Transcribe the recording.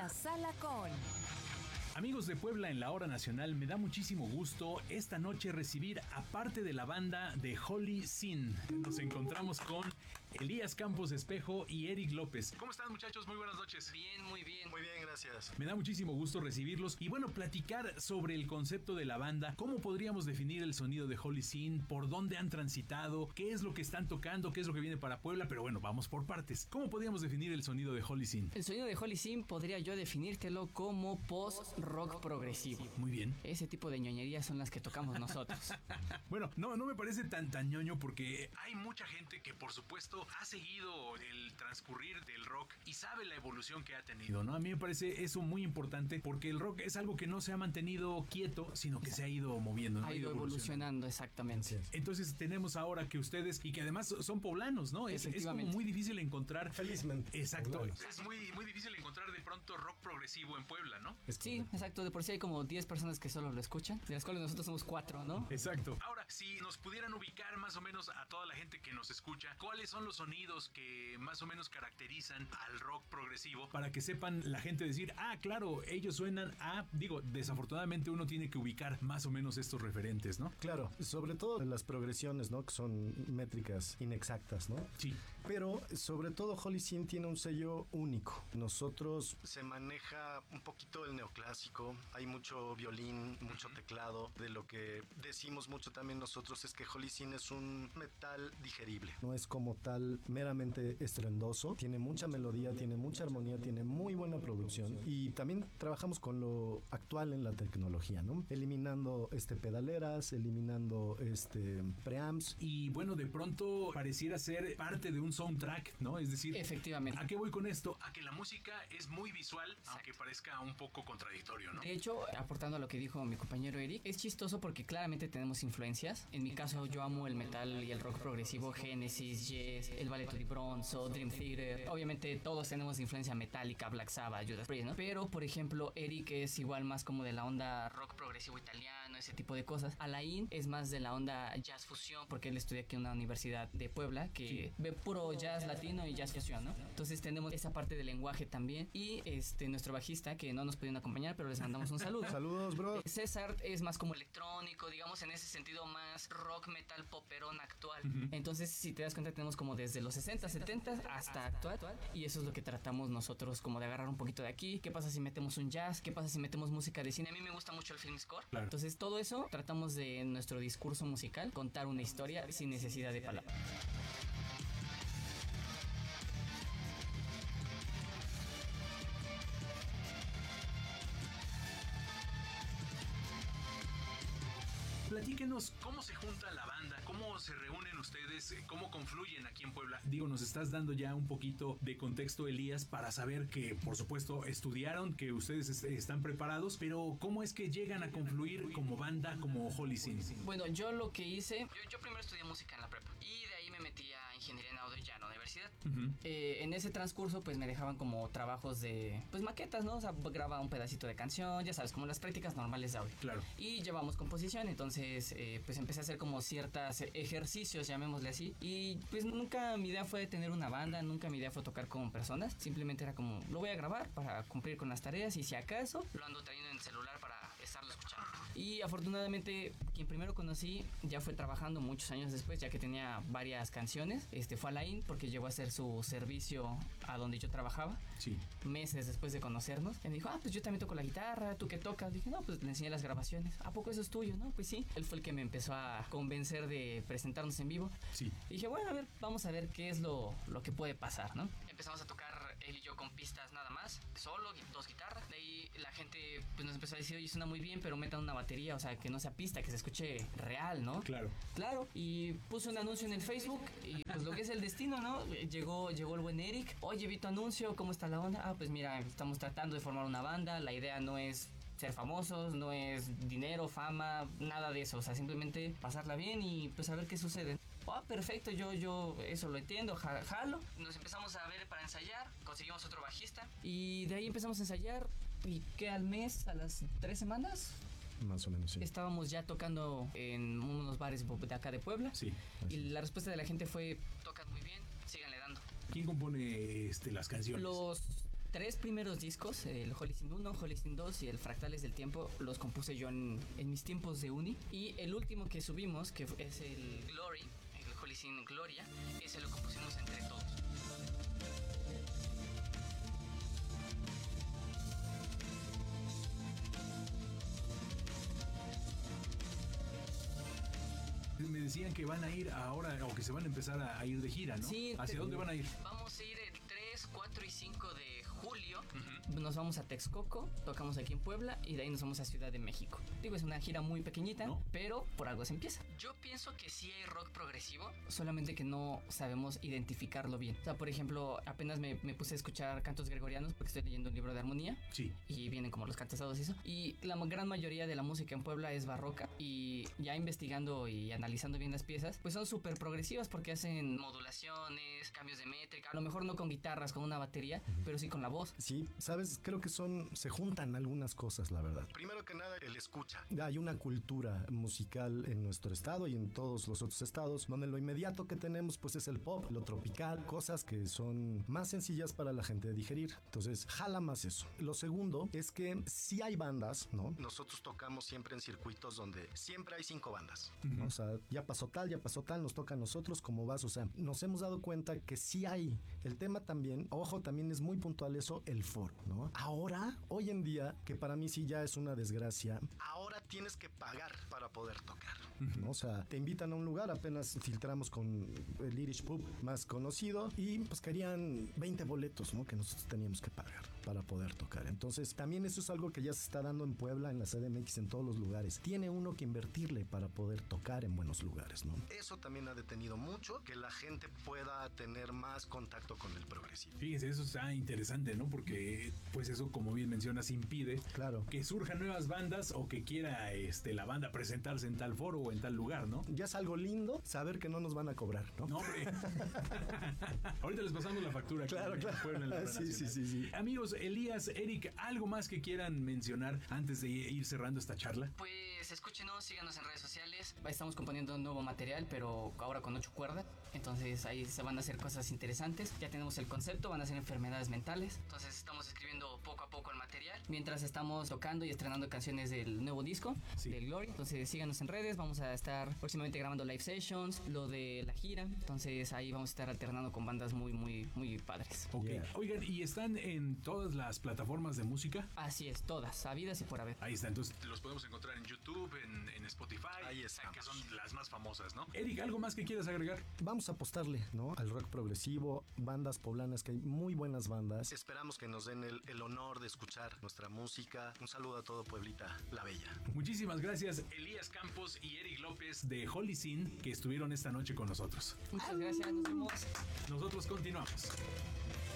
la sala con... Amigos de Puebla en la Hora Nacional, me da muchísimo gusto esta noche recibir a parte de la banda de Holy Sin. Nos encontramos con Elías Campos Espejo y Eric López. ¿Cómo están, muchachos? Muy buenas noches. Bien, muy bien. Muy bien, gracias. Me da muchísimo gusto recibirlos y bueno, platicar sobre el concepto de la banda, cómo podríamos definir el sonido de Holy Sin, por dónde han transitado, qué es lo que están tocando, qué es lo que viene para Puebla, pero bueno, vamos por partes. ¿Cómo podríamos definir el sonido de Holy Sin? El sonido de Holy Sin podría yo definírtelo como post-rock progresivo. Muy bien. Ese tipo de ñoñerías son las que tocamos nosotros. Bueno, no me parece tan ñoño porque hay mucha gente que por supuesto ha seguido el transcurrir del rock y sabe la evolución que ha tenido, ¿no? A mí me parece eso muy importante porque el rock es algo que no se ha mantenido quieto, sino que se ha ido moviendo, ¿no? Ha ido evolucionando, exactamente. Entonces tenemos ahora que ustedes, y que además son poblanos, ¿no? Es como muy difícil encontrar. Felizmente. Exacto. Bueno. Es muy difícil encontrar de pronto rock progresivo en Puebla, ¿no? Sí, exacto. De por sí hay como 10 personas que solo lo escuchan, de las cuales nosotros somos 4, ¿no? Exacto. Ahora, si nos pudieran ubicar más o menos a toda la gente que nos escucha, ¿cuáles son los sonidos que más o menos caracterizan al rock progresivo? Para que sepan la gente decir, claro, ellos suenan a... Digo, desafortunadamente uno tiene que ubicar más o menos estos referentes, ¿no? Claro, sobre todo las progresiones, ¿no? Que son métricas inexactas, ¿no? Sí. Pero sobre todo Holy Sin tiene un sello único. Nosotros se maneja un poquito el neoclásico, hay mucho violín, mucho teclado. De lo que decimos mucho también nosotros es que Holy Sin es un metal digerible. No es como tal meramente estruendoso, tiene mucha melodía, tiene mucha armonía, tiene muy buena producción y también trabajamos con lo actual en la tecnología, ¿no? Eliminando pedaleras, eliminando preamps. Y bueno, de pronto pareciera ser parte de un soundtrack, ¿no? Es decir, efectivamente. ¿A qué voy con esto? A que la música es muy visual, exacto, aunque parezca un poco contradictorio, ¿no? De hecho, aportando a lo que dijo mi compañero Eric, es chistoso porque claramente tenemos influencias. En mi caso, yo amo el metal y el rock progresivo, Genesis, Yes, el Ballet de Bronzo, Dream Theater. Obviamente todos tenemos influencia metálica, Black Sabbath, Judas Priest, ¿no? Pero, por ejemplo, Eric es igual más como de la onda rock progresivo italiano, ese tipo de cosas. Alain es más de la onda jazz fusión, porque él estudia aquí en una universidad de Puebla que ve puro jazz latino y jazz fusión, ¿no? Entonces tenemos esa parte del lenguaje también. Y nuestro bajista, que no nos pudieron acompañar, pero les mandamos un saludo. Saludos, bro. César es más como electrónico, digamos, en ese sentido más rock, metal, poperón actual. Entonces, si te das cuenta, tenemos como desde los 60, 70 hasta actual. Y eso es lo que tratamos nosotros, como de agarrar un poquito de aquí. ¿Qué pasa si metemos un jazz? ¿Qué pasa si metemos música de cine? A mí me gusta mucho el film score. Claro. Entonces, todo eso tratamos de, en nuestro discurso musical, contar una historia sin necesidad de palabras. Platíquenos cómo se junta la banda, cómo se reúnen ustedes, cómo confluyen aquí en Puebla. Digo, nos estás dando ya un poquito de contexto, Elías, para saber que, por supuesto, estudiaron, que ustedes están preparados, pero ¿cómo es que llegan a confluir como banda, como Holy Sin? Bueno, yo lo que hice, yo primero estudié música en la prepa y de ahí me metí a ingeniería en audio ya en la universidad. En ese transcurso, pues me dejaban como trabajos de, pues maquetas, ¿no? O sea, grababa un pedacito de canción, ya sabes, como las prácticas normales de audio. Claro. Y llevamos composición, entonces pues empecé a hacer como ciertos ejercicios, llamémosle así, y pues nunca mi idea fue tener una banda, nunca mi idea fue tocar con personas, simplemente era como, lo voy a grabar para cumplir con las tareas y si acaso lo ando trayendo en el celular para estarlo escuchando. Y afortunadamente quien primero conocí ya fue trabajando muchos años después, ya que tenía varias canciones, fue Alain, porque llegó a hacer su servicio a donde yo trabajaba. Sí. Meses después de conocernos, y me dijo, pues yo también toco la guitarra, ¿tú qué tocas? Dije, no, pues le enseñé las grabaciones. ¿A poco eso es tuyo? No, pues sí. Él fue el que me empezó a convencer de presentarnos en vivo. Sí. Y dije, bueno, a ver, vamos a ver qué es lo que puede pasar, ¿no? Empezamos a tocar él y yo con pistas nada más, solo, 2 guitarras. De ahí la gente pues nos empezó a decir, oye, suena muy bien, pero metan una batería, o sea, que no sea pista, que se escuche real, ¿no? Claro. Claro. Y puse un anuncio en el Facebook y pues lo que es el destino, ¿no? Llegó el buen Eric. Oye, vi tu anuncio, ¿cómo está la onda? Pues mira, estamos tratando de formar una banda, la idea no es ser famosos, no es dinero, fama, nada de eso, o sea, simplemente pasarla bien y pues a ver qué sucede. Perfecto, yo eso lo entiendo, jalo. Nos empezamos a ver para ensayar, conseguimos otro bajista y de ahí empezamos a ensayar y que al mes, a las 3 semanas Más o menos, sí. estábamos ya tocando en unos bares de acá de Puebla. Sí. Y la respuesta de la gente fue, tocas muy bien, síganle dando. ¿Quién compone las canciones? 3 primeros discos, el Holy Sin 1, Holy Sin 2 y el Fractales del Tiempo, los compuse yo en mis tiempos de uni. Y el último que subimos, que es el Glory, el Holy Sin Gloria, ese lo compusimos entre todos. Me decían que van a ir ahora, o que se van a empezar a ir de gira, ¿no? Sí. ¿Hacia dónde van a ir? Vamos a ir el 3, 4 y 5 de julio. Nos vamos a Texcoco, tocamos aquí en Puebla y de ahí nos vamos a Ciudad de México. Digo, es una gira muy pequeñita, ¿no? Pero por algo se empieza. Yo pienso que sí hay rock progresivo, solamente que no sabemos identificarlo bien. O sea, por ejemplo, apenas me puse a escuchar cantos gregorianos porque estoy leyendo un libro de armonía. Sí. Y vienen como los cantazados y eso. Y la gran mayoría de la música en Puebla es barroca. Y ya investigando y analizando bien las piezas, pues son súper progresivas porque hacen modulaciones, cambios de métrica. A lo mejor no con guitarras, con una batería, pero sí con la voz. Sí, sabes, creo que se juntan algunas cosas, la verdad. Primero que nada, el escucha. Hay una cultura musical en nuestro estado y en todos los otros estados, donde lo inmediato que tenemos pues es el pop, lo tropical, cosas que son más sencillas para la gente de digerir. Entonces, jala más eso. Lo segundo es que sí hay bandas, ¿no? Nosotros tocamos siempre en circuitos donde siempre hay 5 bandas, ¿no? O sea, ya pasó tal, nos toca a nosotros, ¿cómo vas? O sea, nos hemos dado cuenta que sí hay. El tema también, ojo, también es muy puntual eso, el foro, ¿no? Ahora, hoy en día, que para mí sí ya es una desgracia, ahora tienes que pagar para poder tocar, ¿no? O sea, te invitan a un lugar, apenas filtramos con el Irish Pub más conocido y pues querían 20 boletos, ¿no? Que nosotros teníamos que pagar para poder tocar. Entonces, también eso es algo que ya se está dando en Puebla, en la CDMX, en todos los lugares. Tiene uno que invertirle para poder tocar en buenos lugares, ¿no? Eso también ha detenido mucho que la gente pueda tener más contacto con el progresivo. Fíjense, eso está interesante, ¿no? Porque pues eso, como bien mencionas, impide que surjan nuevas bandas o que quiera la banda presentarse en tal foro o en tal lugar, ¿no? Ya es algo lindo saber que no nos van a cobrar, ¿no? No, hombre. Ahorita les pasamos la factura. Claro. Sí. Amigos, Elías, Eric, ¿algo más que quieran mencionar antes de ir cerrando esta charla? Pues escúchenos, síganos en redes sociales. Estamos componiendo un nuevo material, pero ahora con 8 cuerdas. Entonces ahí se van a hacer cosas interesantes. Ya tenemos el concepto, van a ser enfermedades mentales. Entonces estamos escribiendo poco a poco el material mientras estamos tocando y estrenando canciones del nuevo disco, del Glory. Entonces síganos en redes, vamos a estar próximamente grabando live sessions, lo de la gira. Entonces ahí vamos a estar alternando con bandas muy, muy, muy padres. Ok. Yeah. Oigan, ¿y están en todas las plataformas de música? Así es, todas, habidas y por haber. Ahí está, entonces los podemos encontrar en YouTube, en Spotify. Ahí están, que son las más famosas, ¿no? Eric, ¿algo más que quieras agregar? Vamos a apostarle, ¿no? Al rock progresivo, bandas poblanas, que hay muy buenas bandas. Esperamos que nos den el honor de escuchar nuestra música. Un saludo a todo Pueblita la Bella. Muchísimas gracias, Elías Campos y Eric López de Holy Sin, que estuvieron esta noche con nosotros. Muchas gracias, nos vemos. Nosotros continuamos.